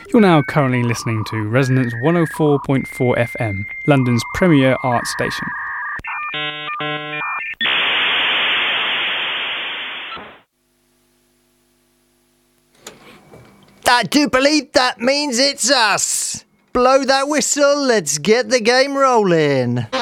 You're now currently listening to Resonance 104.4 FM, London's premier art station. I do believe that means it's us. Blow that whistle, let's get the game rolling.